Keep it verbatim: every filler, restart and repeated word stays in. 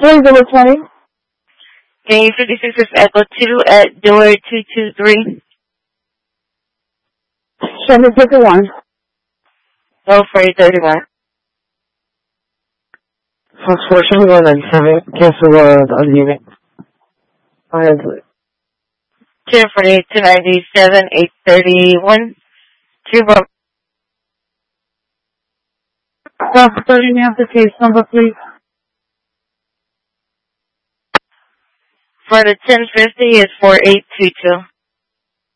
Three double twenty. K fifty-six is Echo two at door two two three. Show me fifty-one. Go for it, thirty-one. Fox four, show me one ninety-seven. Cancel uh, the other unit. I have it. two forty-eight, two ninety-seven, eight thirty-one. Two Bravo. Fox thirty, me after case number, please. For the ten fifty is four eight two two.